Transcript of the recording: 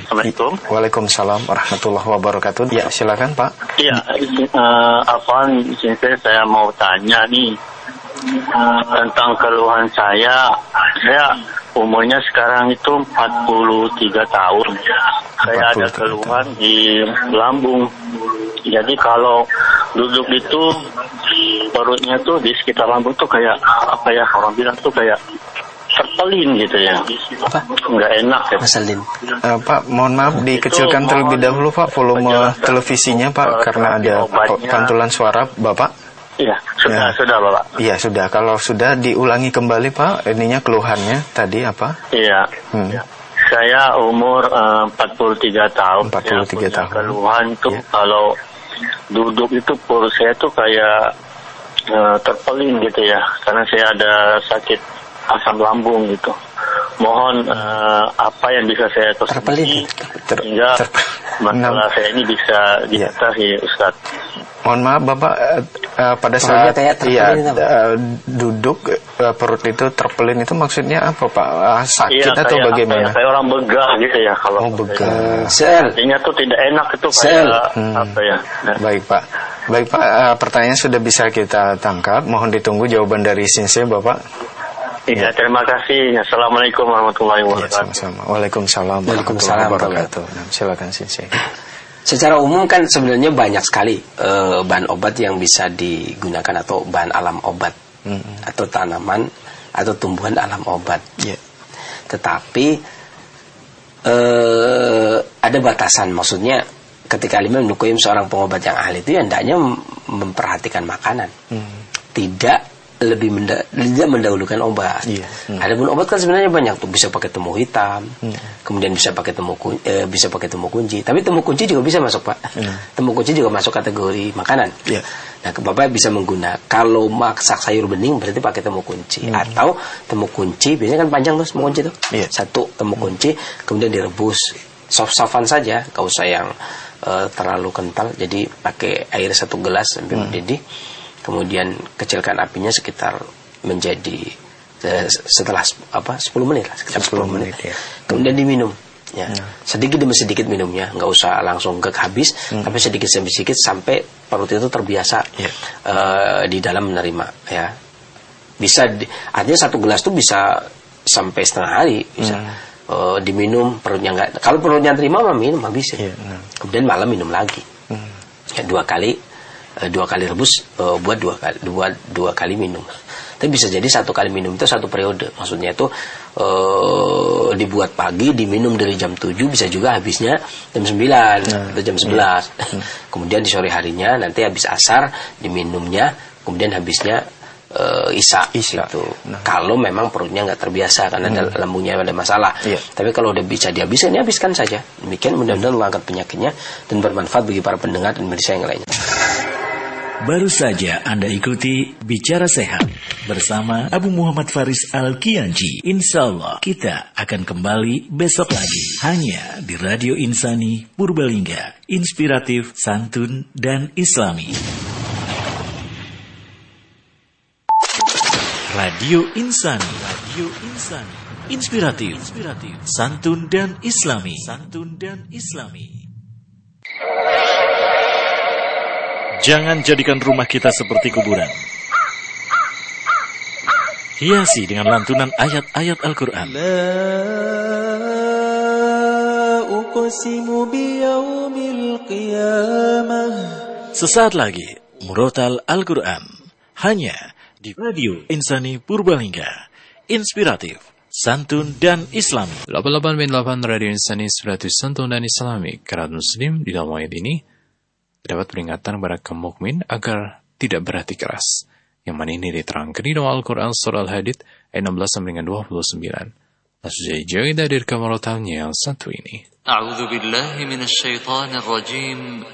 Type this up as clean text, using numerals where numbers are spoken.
Assalamualaikum. Waalaikumsalam warahmatullahi wabarakatuh. Ya, silakan Pak. Iya, saya mau tanya nih tentang keluhan saya. Saya umurnya sekarang itu 43 tahun. Saya ada keluhan di lambung. Jadi kalau duduk itu perutnya tuh di sekitar lambung tuh kayak apa ya, orang bilang tuh kayak terpelin gitu ya. Nggak enak ya. Pak, mohon maaf dikecilkan terlebih dahulu Pak volume televisinya Pak, karena ada pantulan suara Bapak. Iya, sudah Bapak. Iya, sudah. Kalau sudah diulangi kembali Pak, ininya keluhannya tadi apa? Iya. Saya umur 43 tahun. 43 tahun. Keluhan tuh kalau duduk itu perut saya tuh kayak terpelin gitu ya, karena saya ada sakit asam lambung gitu. Mohon apa yang bisa saya terpelin sehingga masalah saya ini bisa diatasi, Ustaz. Mohon maaf Bapak, pada saat duduk perut itu terpelin itu maksudnya apa Pak? Sakit atau bagaimana? Kayak orang begah gitu ya kalau. Begah. Artinya tuh tidak enak itu kayak apa ya? Baik Pak. Baik Pak, pertanyaan sudah bisa kita tangkap. Mohon ditunggu jawaban dari Sensei Bapak. Iya, terima kasih. Assalamualaikum warahmatullahi wabarakatuh. Sama-sama. Waalaikumsalam warahmatullahi wabarakatuh. Silakan Sensei. Secara umum kan sebenarnya banyak sekali bahan obat yang bisa digunakan atau bahan alam obat atau tanaman atau tumbuhan alam obat. Tetapi ada batasan, maksudnya ketika Imam Ibnu Qayyim seorang pengobat yang ahli itu hendaknya memperhatikan makanan, tidak tidak mendahulukan obat. Adapun obat kan sebenarnya banyak tuh, bisa pakai temu hitam, kemudian bisa pakai temu kunci. Tapi temu kunci juga bisa masuk Pak. Temu kunci juga masuk kategori makanan. Nah, Bapak bisa menggunakan kalau masak sayur bening berarti pakai temu kunci atau temu kunci biasanya kan panjang tuh temu kunci tuh. Satu temu kunci kemudian direbus soft-softan saja, gak usah yang terlalu kental. Jadi pakai air 1 gelas sampai mendidih. Kemudian kecilkan apinya sekitar menjadi setelah 10 menit lah, sekitar 10 menit. Kemudian diminum. Sedikit demi sedikit minumnya, nggak usah langsung habis, tapi sedikit demi sedikit sampai perut itu terbiasa di dalam menerima. Ya, bisa artinya 1 gelas tuh bisa sampai setengah hari bisa. Diminum perutnya nggak. Kalau perutnya terima minum habis ya. Kemudian malam minum lagi. 2 kali rebus buat dua kali minum. Tapi bisa jadi 1 kali minum itu 1 periode. Maksudnya itu dibuat pagi, diminum dari jam 7, bisa juga habisnya jam 9 atau jam 11. Kemudian di sore harinya nanti habis asar diminumnya, kemudian habisnya Isya. Gitu. Kalau memang perutnya nggak terbiasa karena lambungnya ada masalah. Tapi kalau udah bisa dihabiskan, habiskan saja. Demikian mudah-mudahan Allah angkat penyakitnya dan bermanfaat bagi para pendengar dan pemirsa yang lainnya. Baru saja Anda ikuti Bicara Sehat bersama Abu Muhammad Faris Al-Kianji. Insya Allah kita akan kembali besok lagi hanya di Radio Insani Purbalingga, inspiratif, santun, dan islami. Radio Insani, inspiratif, santun dan islami. Jangan jadikan rumah kita seperti kuburan. Hiasi dengan lantunan ayat-ayat Al-Quran. Sesaat lagi, Murotal Al-Quran. Hanya di Radio Insani Purbalingga. Inspiratif, santun, dan islami. 88.8 Radio Insani, inspiratif, santun, dan islami. Karat muslim di dalam ayat ini terdapat peringatan kepada kaum mukmin agar tidak berhati keras. Yang mana ini diterangkan di dalam Al-Quran surah Al-Hadid ayat 16-29. Langsung saja kita hadirkan murotalnya yang satu ini. A'udzu billahi minasyaitonir rajim.